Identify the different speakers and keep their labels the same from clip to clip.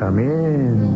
Speaker 1: Come in.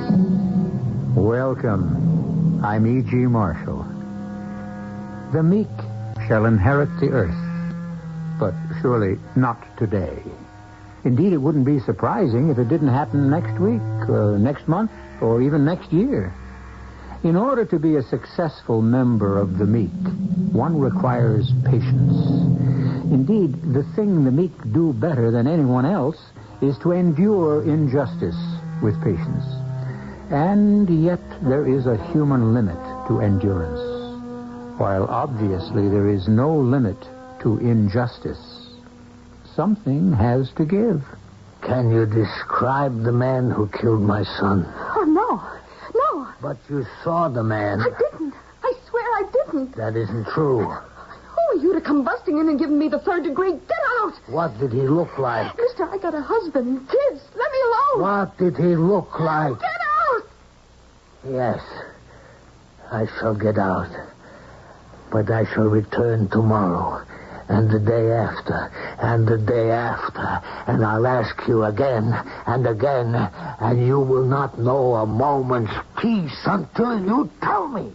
Speaker 1: Welcome. I'm E.G. Marshall. The meek shall inherit the earth, but surely not today. Indeed, it wouldn't be surprising if it didn't happen next week, or next month, or even next year. In order to be a successful member of the meek, one requires patience. Indeed, the thing the meek do better than anyone else is to endure injustice with patience. And yet there is a human limit to endurance, while obviously there is no limit to injustice. Something has to give.
Speaker 2: Can you describe the man who killed my son?
Speaker 3: Oh, no.
Speaker 2: But you saw the man.
Speaker 3: I didn't. I swear I didn't.
Speaker 2: That isn't true.
Speaker 3: Who are you to come busting in and giving me the third degree? Get out!
Speaker 2: What did he look like?
Speaker 3: Mister, I got a husband, kids. Let me alone.
Speaker 2: What did he look like?
Speaker 3: Get out!
Speaker 2: Yes, I shall get out. But I shall return tomorrow, and the day after, and the day after, and I'll ask you again and again, and you will not know a moment's peace until you tell me.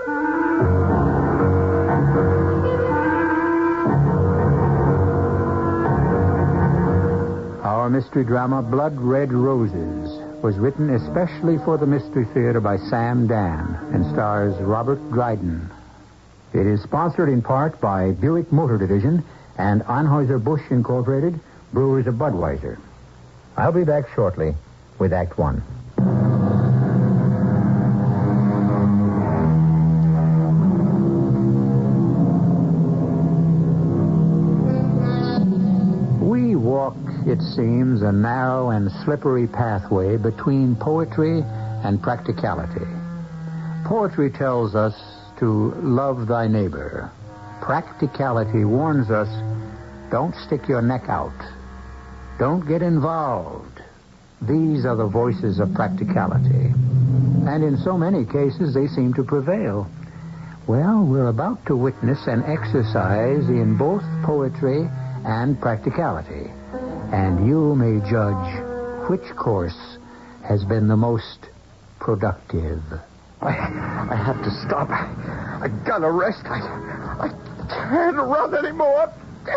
Speaker 1: Our mystery drama, Blood Red Roses, was written especially for the Mystery Theater by Sam Dan and stars Robert Dryden. It is sponsored in part by Buick Motor Division and Anheuser-Busch Incorporated, brewers of Budweiser. I'll be back shortly with Act One. We walk, it seems, a narrow and slippery pathway between poetry and practicality. Poetry tells us to love thy neighbor. Practicality warns us, don't stick your neck out. Don't get involved. These are the voices of practicality. And in so many cases, they seem to prevail. Well, we're about to witness an exercise in both poetry and practicality. And you may judge which course has been the most productive.
Speaker 4: I have to stop. I gotta rest. I can't run anymore.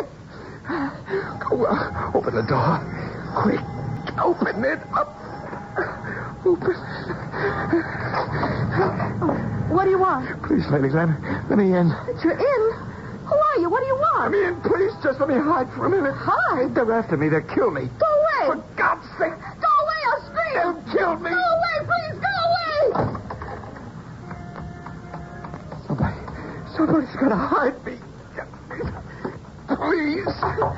Speaker 4: Go, open the door. Quick, open it up. Open.
Speaker 3: What do you want?
Speaker 4: Please, lady, let me in.
Speaker 3: You're in? Who are you? What do you want?
Speaker 4: Let me in, please. Just let me hide for a minute.
Speaker 3: Hide?
Speaker 4: They're after me. They'll kill me.
Speaker 3: Go away.
Speaker 4: For God's sake.
Speaker 3: Go away, I'll scream.
Speaker 4: They'll kill me.
Speaker 3: Go away, please, go away.
Speaker 4: Somebody's got to hide me. Please.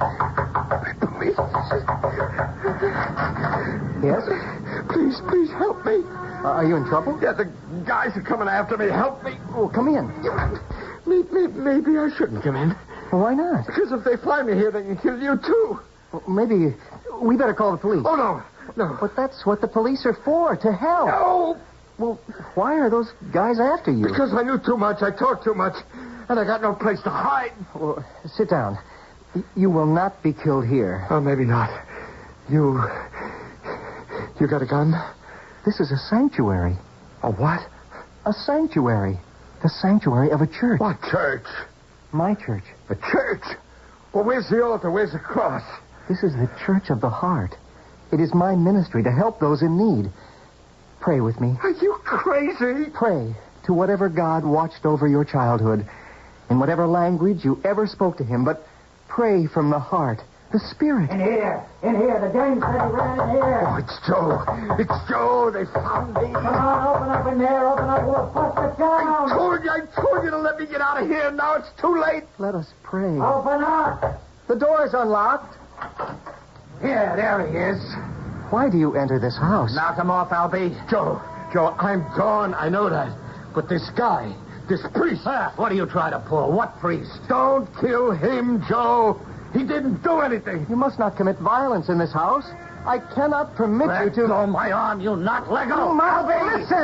Speaker 1: Yes?
Speaker 4: Please help me.
Speaker 1: Are you in trouble?
Speaker 4: Yeah, the guys are coming after me. Help me.
Speaker 1: Oh, come in.
Speaker 4: Maybe I shouldn't come in.
Speaker 1: Well, why not?
Speaker 4: Because if they find me here, they can kill you, too.
Speaker 1: Well, maybe we better call the police.
Speaker 4: Oh, no.
Speaker 1: But that's what the police are for, to help.
Speaker 4: No.
Speaker 1: Well, why are those guys after you?
Speaker 4: Because I knew too much. I talked too much. And I got no place to hide.
Speaker 1: Well, sit down. You will not be killed here.
Speaker 4: Oh, maybe not. You got a gun?
Speaker 1: This is a sanctuary.
Speaker 4: A what?
Speaker 1: A sanctuary. The sanctuary of a church.
Speaker 4: What church?
Speaker 1: My church.
Speaker 4: A church? Well, where's the altar? Where's the cross?
Speaker 1: This is the church of the heart. It is my ministry to help those in need. Pray with me.
Speaker 4: Are you crazy?
Speaker 1: Pray to whatever God watched over your childhood, in whatever language you ever spoke to him, but pray from the heart, the spirit.
Speaker 2: In here. The gang said he ran in here.
Speaker 4: Oh, it's Joe. It's Joe. They found me.
Speaker 2: Come on, open up in there. Open up. We'll bust it down.
Speaker 4: I told you to let me get out of here. Now it's too late.
Speaker 1: Let us pray.
Speaker 2: Open up.
Speaker 1: The door's unlocked.
Speaker 2: Here, there he is.
Speaker 1: Why do you enter this house?
Speaker 2: Knock him off, Albie.
Speaker 4: Joe, I'm gone. I know that. But this guy, this priest.
Speaker 2: What are you trying to pull? What priest?
Speaker 4: Don't kill him, Joe. He didn't do anything.
Speaker 1: You must not commit violence in this house. I cannot permit you
Speaker 2: Let
Speaker 1: to...
Speaker 2: go my arm, you not. Let go.
Speaker 1: Albie, listen!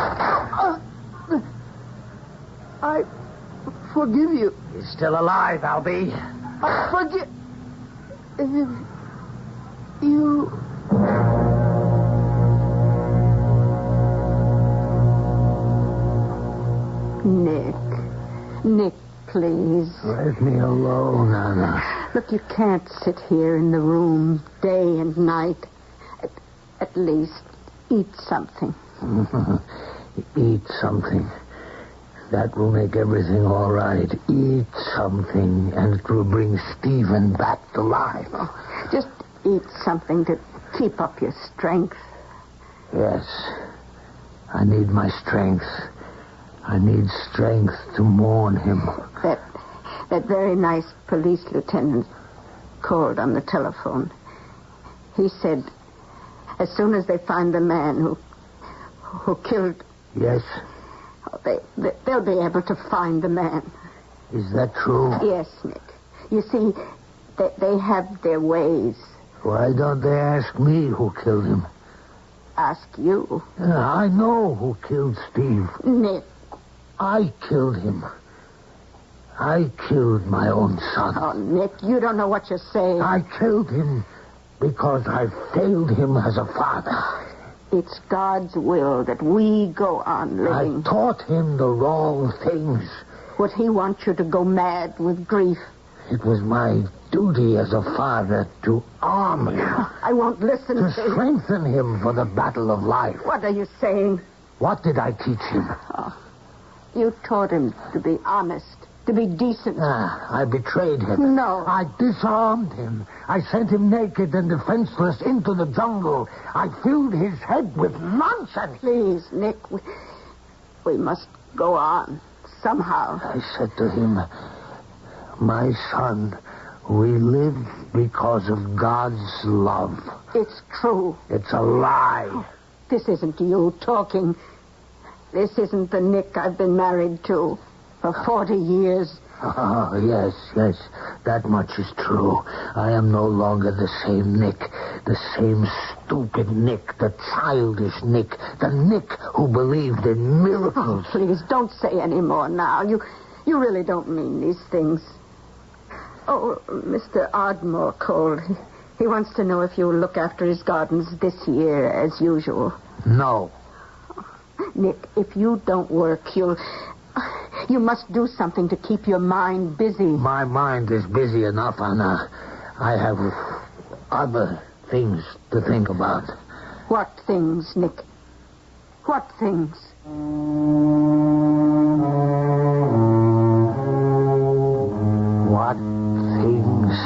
Speaker 1: I forgive you.
Speaker 2: He's still alive, Albie.
Speaker 1: I forgive... You...
Speaker 3: please.
Speaker 2: Let me alone, Anna.
Speaker 3: Look, you can't sit here in the room day and night. At least eat something.
Speaker 2: Eat something. That will make everything all right. Eat something, and it will bring Stephen back to life.
Speaker 3: Just eat something to keep up your strength.
Speaker 2: Yes. I need my strength. I need strength to mourn him.
Speaker 3: That very nice police lieutenant called on the telephone. He said, as soon as they find the man who killed...
Speaker 2: Yes?
Speaker 3: They'll be able to find the man.
Speaker 2: Is that true?
Speaker 3: Yes, Nick. You see, they have their ways.
Speaker 2: Why don't they ask me who killed him?
Speaker 3: Ask you.
Speaker 2: I know who killed Steve.
Speaker 3: Nick.
Speaker 2: I killed him. I killed my own son.
Speaker 3: Oh, Nick, you don't know what you're saying.
Speaker 2: I killed him because I failed him as a father.
Speaker 3: It's God's will that we go on living.
Speaker 2: I taught him the wrong things.
Speaker 3: Would he want you to go mad with grief?
Speaker 2: It was my duty as a father to arm him.
Speaker 3: I won't listen
Speaker 2: to strengthen him for the battle of life.
Speaker 3: What are you saying?
Speaker 2: What did I teach him?
Speaker 3: Oh, you taught him to be honest, to be decent.
Speaker 2: I betrayed him.
Speaker 3: No.
Speaker 2: I disarmed him. I sent him naked and defenseless into the jungle. I filled his head with nonsense.
Speaker 3: Please, Nick, we must go on somehow.
Speaker 2: I said to him, my son, we live because of God's love.
Speaker 3: It's true.
Speaker 2: It's a lie.
Speaker 3: Oh, this isn't you talking. This isn't the Nick I've been married to for 40 years.
Speaker 2: Oh, yes. That much is true. I am no longer the same Nick. The same stupid Nick. The childish Nick. The Nick who believed in miracles.
Speaker 3: Oh, please, don't say any more now. You really don't mean these things. Oh, Mr. Ardmore called. He wants to know if you'll look after his gardens this year as usual.
Speaker 2: No.
Speaker 3: Nick, if you don't work, you must do something to keep your mind busy.
Speaker 2: My mind is busy enough, Anna. I have other things to think about.
Speaker 3: What things, Nick? What things?
Speaker 2: What things?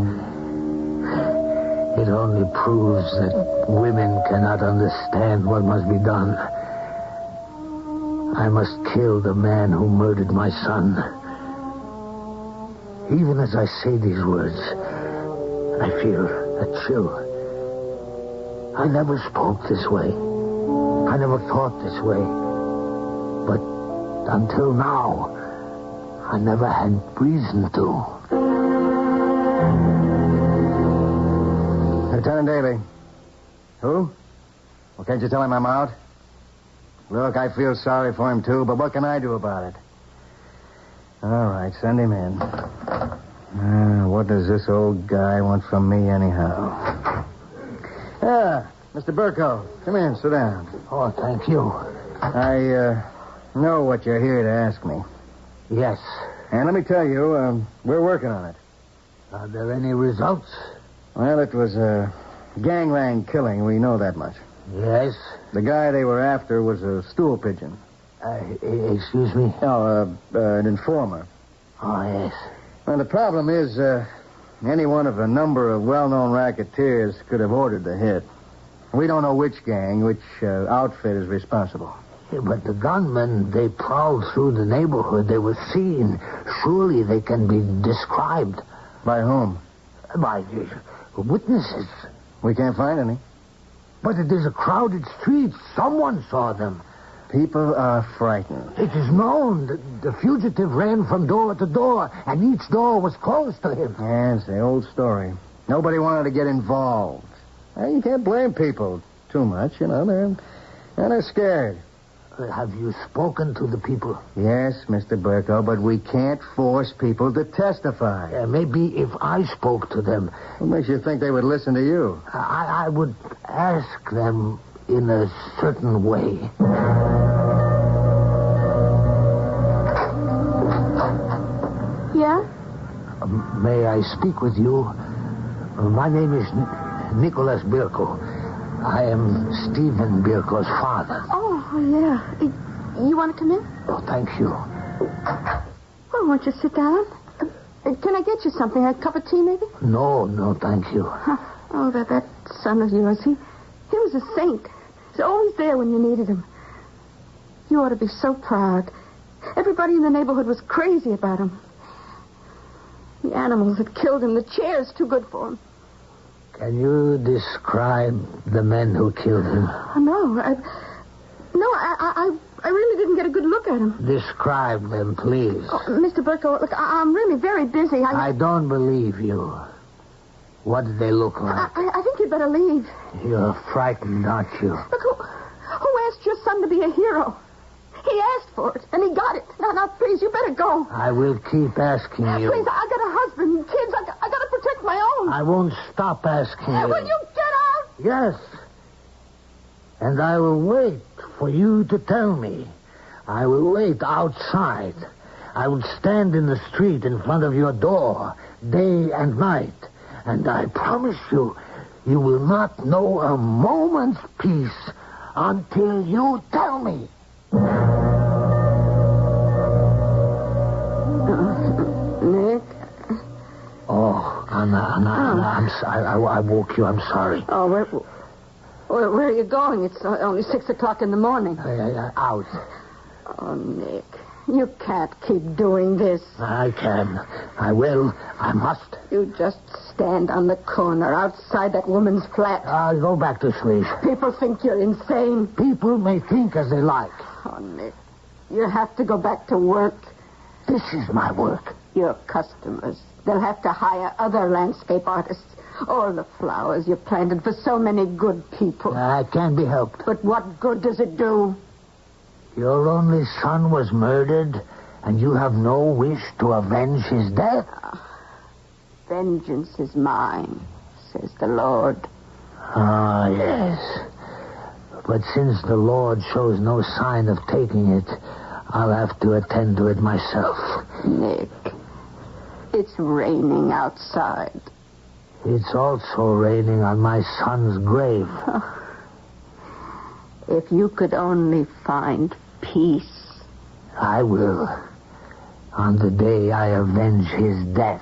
Speaker 2: It only proves that women cannot understand what must be done. I must kill the man who murdered my son. Even as I say these words, I feel a chill. I never spoke this way. I never thought this way. But until now, I never had reason to.
Speaker 4: Lieutenant Daly. Who? Well, can't you tell him I'm out? Look, I feel sorry for him, too, but what can I do about it? All right, send him in. What does this old guy want from me, anyhow? Mr. Burko, come in, sit down.
Speaker 2: Oh, thank you.
Speaker 4: I know what you're here to ask me.
Speaker 2: Yes.
Speaker 4: And let me tell you, we're working on it.
Speaker 2: Are there any results?
Speaker 4: Well, it was a gangland killing. We know that much.
Speaker 2: Yes.
Speaker 4: The guy they were after was a stool pigeon.
Speaker 2: Excuse me?
Speaker 4: No, an informer.
Speaker 2: Oh, yes.
Speaker 4: Well, the problem is, any one of a number of well-known racketeers could have ordered the hit. We don't know which gang, which outfit is responsible.
Speaker 2: Yeah, but the gunmen, they prowled through the neighborhood. They were seen. Surely they can be described.
Speaker 4: By whom?
Speaker 2: By witnesses.
Speaker 4: We can't find any.
Speaker 2: But it is a crowded street. Someone saw them.
Speaker 4: People are frightened.
Speaker 2: It is known that the fugitive ran from door to door, and each door was closed to him.
Speaker 4: Yeah, it's the old story. Nobody wanted to get involved. Well, you can't blame people too much, you know. They're scared.
Speaker 2: Have you spoken to the people?
Speaker 4: Yes, Mr. Burko, but we can't force people to testify.
Speaker 2: Maybe if I spoke to them...
Speaker 4: What makes you think they would listen to you?
Speaker 2: I would ask them in a certain way.
Speaker 3: Yeah?
Speaker 2: May I speak with you? My name is Nicholas Birko. I am Stephen Birko's father.
Speaker 3: Oh, yeah. You want to come in?
Speaker 2: Oh, thank you.
Speaker 3: Well, won't you sit down? Can I get you something? A cup of tea, maybe?
Speaker 2: No, thank you.
Speaker 3: Oh, that son of yours. He was a saint. He's always there when you needed him. You ought to be so proud. Everybody in the neighborhood was crazy about him. The animals that killed him, the chair's too good for him.
Speaker 2: Can you describe the men who killed him?
Speaker 3: Oh, no. I really didn't get a good look at him.
Speaker 2: Describe them, please.
Speaker 3: Oh, Mr. Burko, look, I'm really very busy.
Speaker 2: I don't believe you. What did they look like?
Speaker 3: I think you'd better leave.
Speaker 2: You're frightened, aren't you?
Speaker 3: Look, who asked your son to be a hero? He asked for it, and he got it. Now, please, you better go.
Speaker 2: I will keep asking you.
Speaker 3: Please, I got a husband and kids. I got to protect my own.
Speaker 2: I won't stop asking you.
Speaker 3: Will you get out?
Speaker 2: Yes. And I will wait for you to tell me. I will wait outside. I will stand in the street in front of your door, day and night. And I promise you, you will not know a moment's peace until you tell me.
Speaker 3: Nick?
Speaker 2: Oh, Anna, I'm sorry. I woke you. I'm sorry.
Speaker 3: Oh, where are you going? It's only 6 o'clock in the morning.
Speaker 2: Out.
Speaker 3: Oh, Nick, you can't keep doing this.
Speaker 2: I can. I will. I must.
Speaker 3: You just stand on the corner outside that woman's flat.
Speaker 2: I'll go back to sleep.
Speaker 3: People think you're insane.
Speaker 2: People may think as they like.
Speaker 3: Oh, Nick, you have to go back to work.
Speaker 2: This is my work.
Speaker 3: Your customers. They'll have to hire other landscape artists. All the flowers you planted for so many good people.
Speaker 2: It can't be helped.
Speaker 3: But what good does it do?
Speaker 2: Your only son was murdered, and you have no wish to avenge his death?
Speaker 3: Vengeance is mine, says the Lord.
Speaker 2: Ah, yes. But since the Lord shows no sign of taking it, I'll have to attend to it myself.
Speaker 3: Nick, it's raining outside.
Speaker 2: It's also raining on my son's grave.
Speaker 3: If you could only find peace.
Speaker 2: I will. On the day I avenge his death.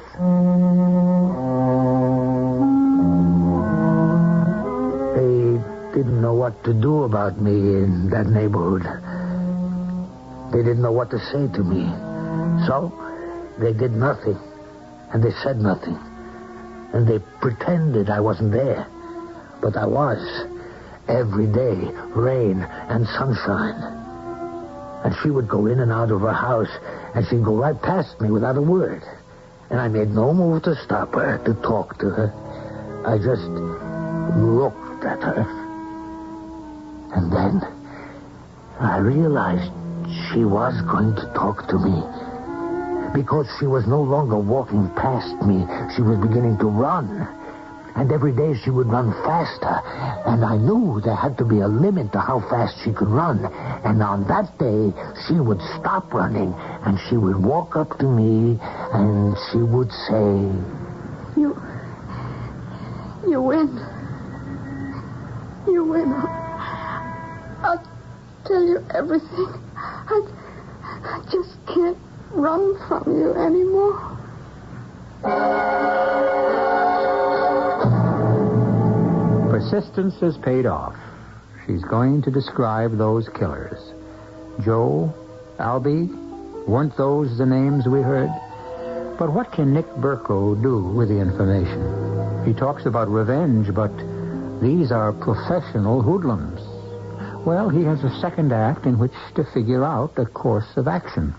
Speaker 2: They didn't know what to do about me in that neighborhood. They didn't know what to say to me. So, they did nothing. And they said nothing. And they pretended I wasn't there. But I was. Every day, rain and sunshine. And she would go in and out of her house, and she'd go right past me without a word. And I made no move to stop her, to talk to her. I just looked at her. And then I realized she was going to talk to me. Because she was no longer walking past me. She was beginning to run. And every day she would run faster. And I knew there had to be a limit to how fast she could run. And on that day, she would stop running. And she would walk up to me. And she would say...
Speaker 3: You win. You win. I'll tell you everything. I just can't run from you anymore.
Speaker 1: Persistence has paid off. She's going to describe those killers. Joe, Albie, weren't those the names we heard? But what can Nick Burko do with the information? He talks about revenge, but these are professional hoodlums. Well, he has a second act in which to figure out a course of action.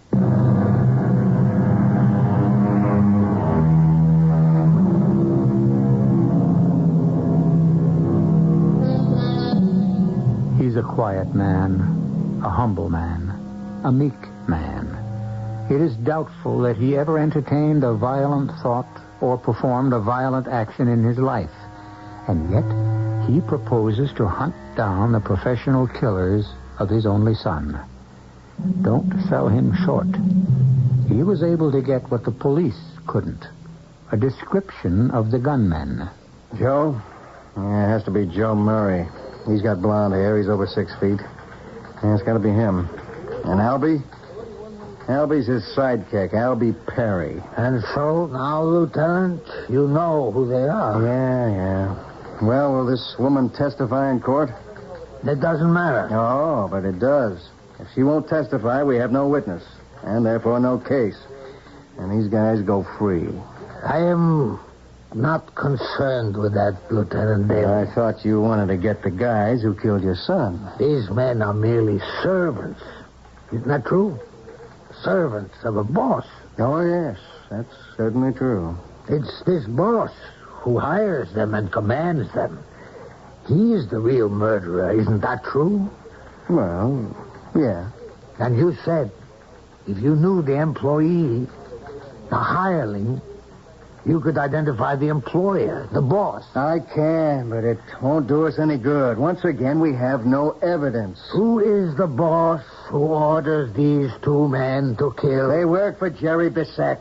Speaker 1: He's a quiet man, a humble man, a meek man. It is doubtful that he ever entertained a violent thought or performed a violent action in his life. And yet, he proposes to hunt down the professional killers of his only son. Don't sell him short. he was able to get what the police couldn't. A description of the gunmen.
Speaker 4: Joe? Yeah, it has to be Joe Murray. He's got blonde hair. He's over 6 feet. Yeah, it's got to be him. And Albie? Albie's his sidekick, Albie Perry.
Speaker 2: And so, now, Lieutenant, you know who they are.
Speaker 4: Yeah. Well, will this woman testify in court?
Speaker 2: It doesn't matter.
Speaker 4: Oh, but it does. If she won't testify, we have no witness. And therefore no case. And these guys go free.
Speaker 2: I am not concerned with that, Lieutenant Daly.
Speaker 4: I thought you wanted to get the guys who killed your son.
Speaker 2: These men are merely servants. Isn't that true? Servants of a boss.
Speaker 4: Oh, yes. That's certainly true.
Speaker 2: It's this boss who hires them and commands them. He's the real murderer. Isn't that true?
Speaker 4: Well, yeah.
Speaker 2: And you said if you knew the employee, the hireling, you could identify the employer, the boss.
Speaker 4: I can, but it won't do us any good. Once again, we have no evidence.
Speaker 2: Who is the boss who orders these two men to kill?
Speaker 4: They work for Jerry Bissett.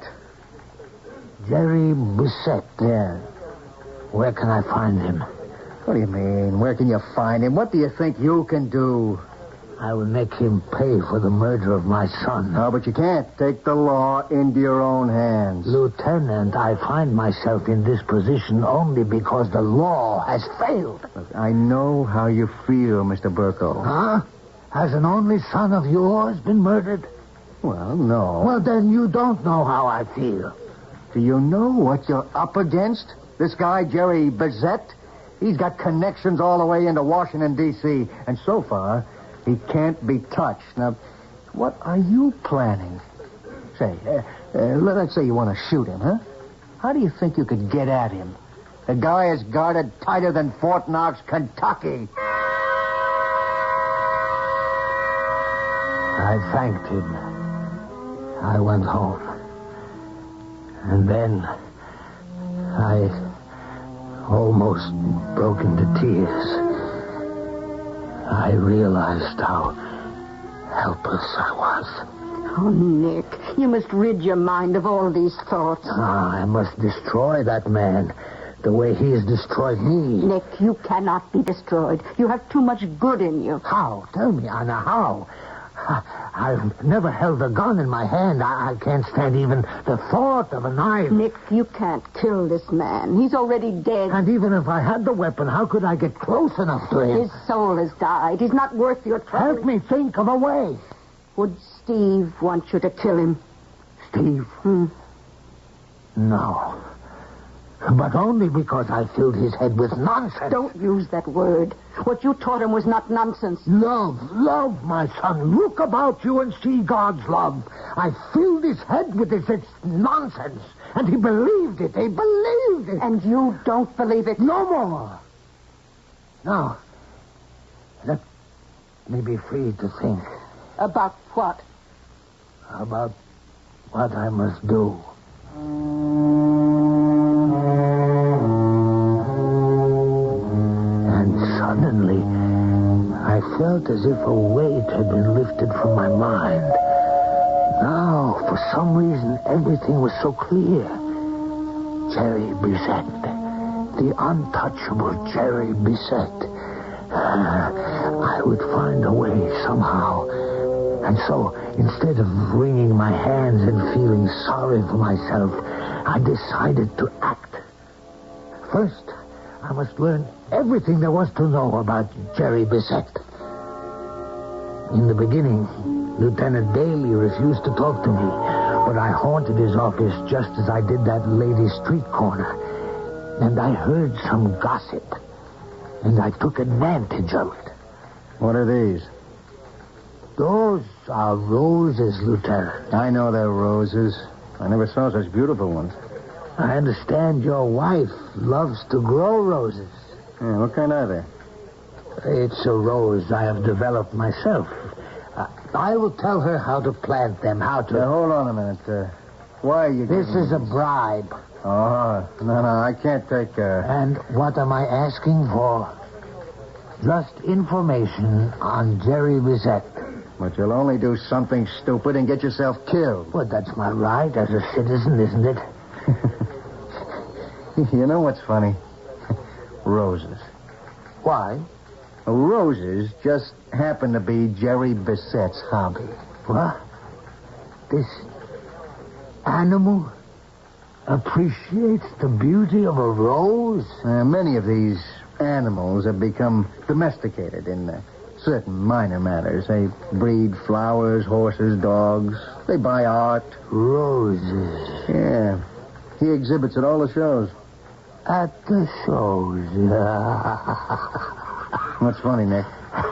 Speaker 2: Jerry Bissett?
Speaker 4: Yeah.
Speaker 2: Where can I find him?
Speaker 4: What do you mean? Where can you find him? What do you think you can do?
Speaker 2: I will make him pay for the murder of my son.
Speaker 4: No, but you can't take the law into your own hands.
Speaker 2: Lieutenant, I find myself in this position only because the law has failed.
Speaker 4: Look, I know how you feel, Mr. Burko.
Speaker 2: Huh? Has an only son of yours been murdered?
Speaker 4: Well, no.
Speaker 2: Well, then you don't know how I feel.
Speaker 4: Do you know what you're up against? This guy, Jerry Bissett, he's got connections all the way into Washington, D.C., and so far, he can't be touched. Now, what are you planning? Say, let's say you want to shoot him, huh? How do you think you could get at him? The guy is guarded tighter than Fort Knox, Kentucky.
Speaker 2: I thanked him. I went home. And then I almost broke into tears. I realized how helpless I was.
Speaker 3: Oh, Nick, you must rid your mind of all these thoughts.
Speaker 2: I must destroy that man the way he has destroyed me.
Speaker 3: Nick, you cannot be destroyed. You have too much good in you.
Speaker 2: How? Tell me, Anna, how? I've never held a gun in my hand. I can't stand even the thought of a knife.
Speaker 3: Nick, you can't kill this man. He's already dead.
Speaker 2: And even if I had the weapon, how could I get close enough to him?
Speaker 3: His soul has died. He's not worth your trouble.
Speaker 2: Help me think of a way.
Speaker 3: Would Steve want you to kill him?
Speaker 2: Steve? No. But only because I filled his head with nonsense.
Speaker 3: Don't use that word. What you taught him was not nonsense.
Speaker 2: Love, my son. Look about you and see God's love. I filled his head with this nonsense, and he believed it. He believed it.
Speaker 3: And you don't believe it?
Speaker 2: No more. Now, let me be free to think.
Speaker 3: About what?
Speaker 2: About what I must do. Suddenly, I felt as if a weight had been lifted from my mind. Now, for some reason, everything was so clear. Jerry Bissett. The untouchable Jerry Bissett. I would find a way somehow. And so, instead of wringing my hands and feeling sorry for myself, I decided to act. First, I must learn everything there was to know about Jerry Bissett. In the beginning, Lieutenant Daly refused to talk to me, but I haunted his office just as I did that lady's street corner. And I heard some gossip, and I took advantage of it.
Speaker 4: What are these?
Speaker 2: Those are roses, Lieutenant.
Speaker 4: I know they're roses. I never saw such beautiful ones.
Speaker 2: I understand your wife loves to grow roses.
Speaker 4: Yeah, what kind are they?
Speaker 2: It's a rose I have developed myself. I will tell her how to plant them, how to...
Speaker 4: hold on a minute. Why are you...
Speaker 2: This is a bribe.
Speaker 4: Oh, no, I can't take...
Speaker 2: And what am I asking for? Just information on Jerry Bissett.
Speaker 4: But you'll only do something stupid and get yourself killed.
Speaker 2: Well, that's my right as a citizen, isn't it?
Speaker 4: You know what's funny? Roses.
Speaker 2: Why?
Speaker 4: Roses just happen to be Jerry Bissett's hobby.
Speaker 2: What? This animal appreciates the beauty of a rose?
Speaker 4: Many of these animals have become domesticated in certain minor matters. They breed flowers, horses, dogs. They buy art.
Speaker 2: Roses.
Speaker 4: Yeah. He exhibits at all the shows.
Speaker 2: At the shows.
Speaker 4: What's funny, Nick?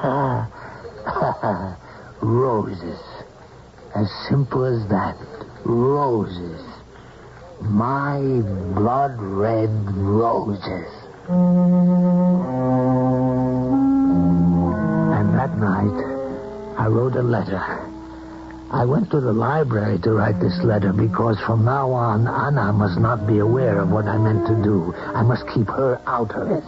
Speaker 2: Roses. As simple as that. Roses. My blood-red roses. And that night, I wrote a letter. I went to the library to write this letter because from now on, Anna must not be aware of what I meant to do. I must keep her out of it.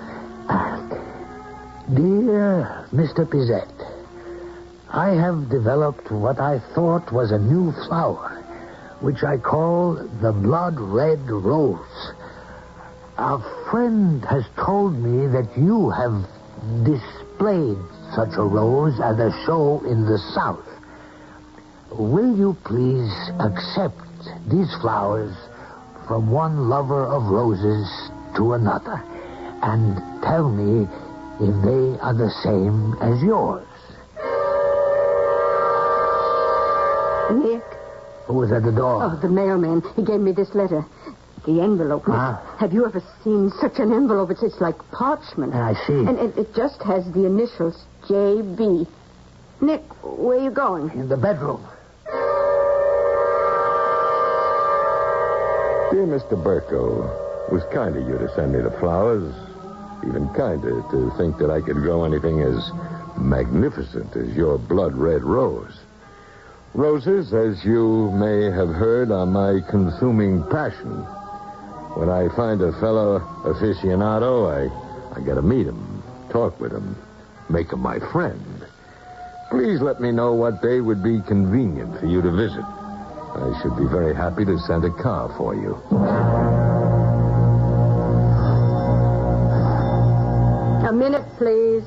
Speaker 2: Dear Mr. Bizet, I have developed what I thought was a new flower, which I call the blood-red rose. A friend has told me that you have displayed such a rose at a show in the South. Will you please accept these flowers from one lover of roses to another and tell me if they are the same as yours?
Speaker 3: Nick?
Speaker 2: Who was at the door?
Speaker 3: Oh, the mailman. He gave me this letter. The envelope.
Speaker 2: Ah.
Speaker 3: Have you ever seen such an envelope? It's like parchment.
Speaker 2: I see.
Speaker 3: And it just has the initials J.B. Nick, where are you going?
Speaker 2: In the bedroom.
Speaker 5: Dear Mr. Burko, it was kind of you to send me the flowers. Even kinder to think that I could grow anything as magnificent as your blood-red rose. Roses, as you may have heard, are my consuming passion. When I find a fellow aficionado, I gotta meet him, talk with him, make him my friend. Please let me know what day would be convenient for you to visit. I should be very happy to send a car for you.
Speaker 3: A minute, please.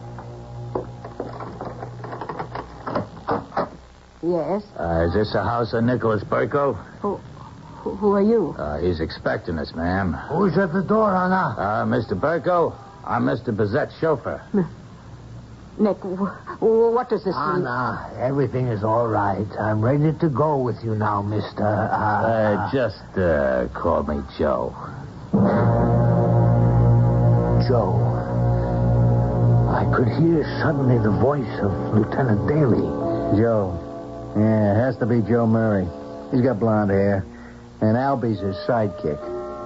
Speaker 3: Yes?
Speaker 6: Is this the house of Nicholas Burko?
Speaker 3: Who are you?
Speaker 6: He's expecting us, ma'am.
Speaker 2: Who's at the door, Anna?
Speaker 6: Mr. Burko, I'm Mr. Bizet's chauffeur.
Speaker 3: Nick, what does this mean?
Speaker 2: Anna, everything is all right. I'm ready to go with you now, Mr.
Speaker 6: Just call me Joe.
Speaker 2: Joe. I could hear suddenly the voice of Lieutenant Daly.
Speaker 4: Joe. Yeah, it has to be Joe Murray. He's got blonde hair. And Albie's his sidekick.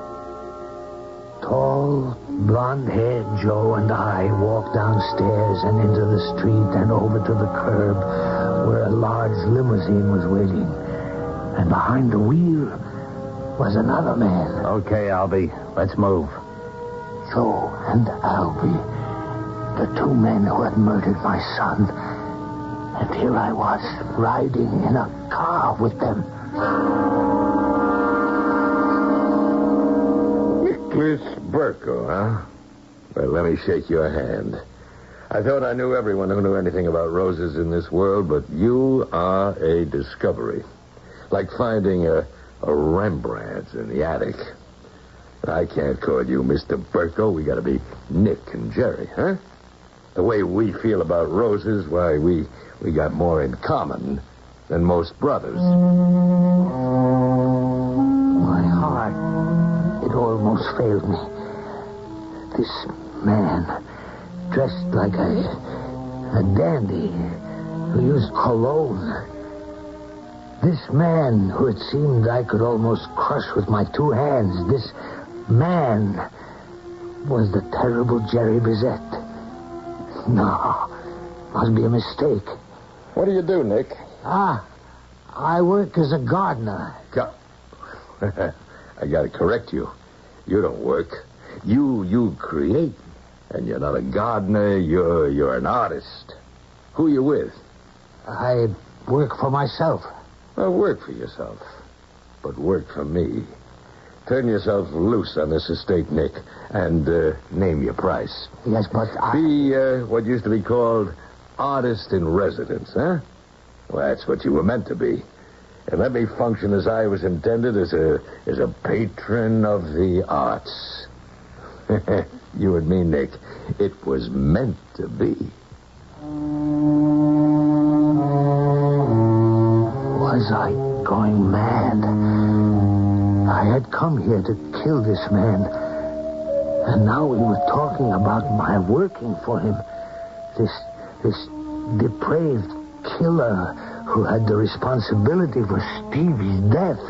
Speaker 2: Tall, blonde-haired Joe and I walked downstairs and into the street and over to the curb where a large limousine was waiting. And behind the wheel was another man.
Speaker 6: Okay, Albie, let's move.
Speaker 2: Joe and Albie, the two men who had murdered my son. And here I was, riding in a car with them.
Speaker 5: Nicholas Burko, huh? Well, let me shake your hand. I thought I knew everyone who knew anything about roses in this world, but you are a discovery. Like finding a Rembrandt in the attic. I can't call you Mr. Burko. We gotta be Nick and Jerry, huh? The way we feel about roses, why, we got more in common than most brothers.
Speaker 2: My heart, it almost failed me. This man, dressed like a dandy, who used cologne. This man who it seemed I could almost crush with my two hands. This man was the terrible Jerry Bizet. No, must be a mistake.
Speaker 5: What do you do, Nick?
Speaker 2: I work as a gardener.
Speaker 5: I gotta correct you. You don't work. You create. And you're not a gardener, you're an artist. Who you with?
Speaker 2: I work for myself.
Speaker 5: Well, work for yourself, but work for me. Turn yourself loose on this estate, Nick, and name your price.
Speaker 2: Yes, but
Speaker 5: Be what used to be called artist in residence, huh? Well, that's what you were meant to be. And let me function as I was intended, as a patron of the arts. You and me, Nick, it was meant to be.
Speaker 2: Was I going mad? I had come here to kill this man. And now we were talking about my working for him. This depraved killer who had the responsibility for Stevie's death.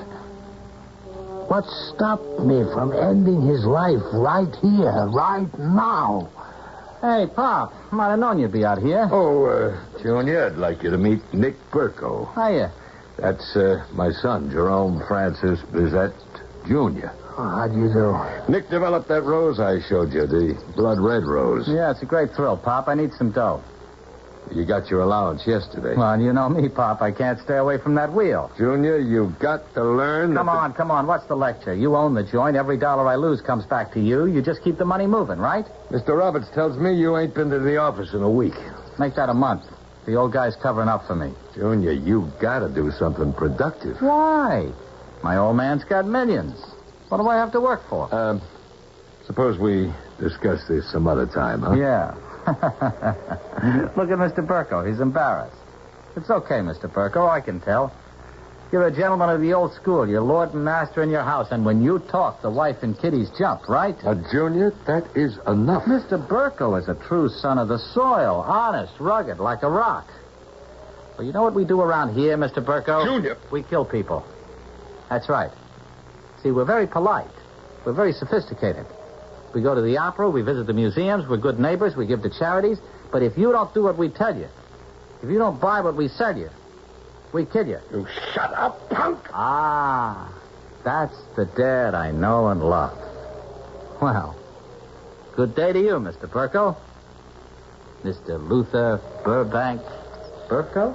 Speaker 2: What stopped me from ending his life right here, right now?
Speaker 6: Hey, Pop. Might have known you'd be out here.
Speaker 5: Oh, Junior, I'd like you to meet Nick Burko.
Speaker 6: Hiya.
Speaker 5: That's my son, Jerome Francis Bizet Jr.
Speaker 2: Oh, how do you do?
Speaker 5: Nick developed that rose I showed you, the blood red rose.
Speaker 6: Yeah, it's a great thrill, Pop. I need some dough.
Speaker 5: You got your allowance yesterday.
Speaker 6: Well, you know me, Pop. I can't stay away from that wheel.
Speaker 5: Junior, you've got to learn...
Speaker 6: Come on. What's the lecture? You own the joint. Every dollar I lose comes back to you. You just keep the money moving, right?
Speaker 5: Mr. Roberts tells me you ain't been to the office in a week.
Speaker 6: Make that a month. The old guy's covering up for me.
Speaker 5: Junior, you've got to do something productive.
Speaker 6: Why? My old man's got millions. What do I have to work for?
Speaker 5: Suppose we discuss this some other time, huh?
Speaker 6: Yeah. Look at Mr. Burko. He's embarrassed. It's okay, Mr. Burko. I can tell. You're a gentleman of the old school. You're lord and master in your house. And when you talk, the wife and kiddies jump, right?
Speaker 5: Junior, that is enough.
Speaker 6: Mr. Burko is a true son of the soil. Honest, rugged, like a rock. Well, you know what we do around here, Mr. Burko?
Speaker 5: Junior.
Speaker 6: We kill people. That's right. See, we're very polite. We're very sophisticated. We go to the opera, we visit the museums, we're good neighbors, we give to charities. But if you don't do what we tell you, if you don't buy what we sell you, we kill you.
Speaker 5: You shut up, punk!
Speaker 6: Ah, that's the dad I know and love. Well, good day to you, Mr. Burko. Mr. Luther Burbank Burko?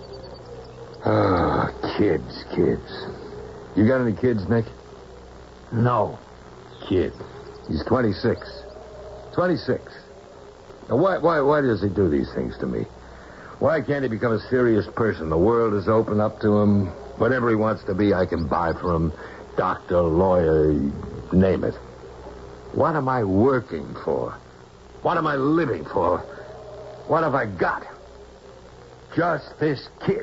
Speaker 5: Oh, kids. You got any kids, Nick?
Speaker 2: No.
Speaker 5: Kid. He's 26. 26. Now, why does he do these things to me? Why can't he become a serious person? The world is open up to him. Whatever he wants to be, I can buy for him. Doctor, lawyer, name it. What am I working for? What am I living for? What have I got? Just this kid.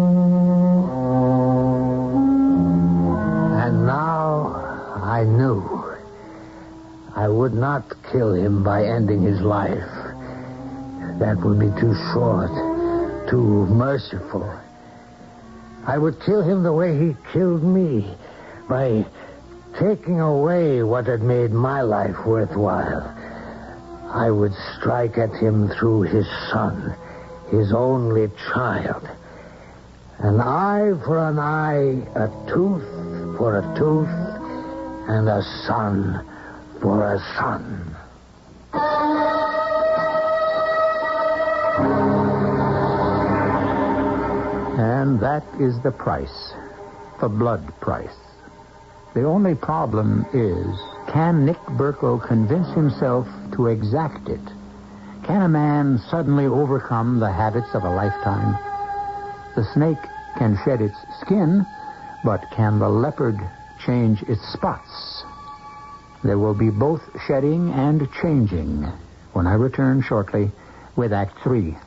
Speaker 2: And now I knew I would not kill him by ending his life. That would be too short, too merciful. I would kill him the way he killed me, by taking away what had made my life worthwhile. I would strike at him through his son, his only child. An eye for an eye, a tooth for a tooth, and a son for a son.
Speaker 1: And that is the price. The blood price. The only problem is, can Nick Burko convince himself to exact it? Can a man suddenly overcome the habits of a lifetime? The snake can shed its skin, but can the leopard change its spots? There will be both shedding and changing when I return shortly with Act 3.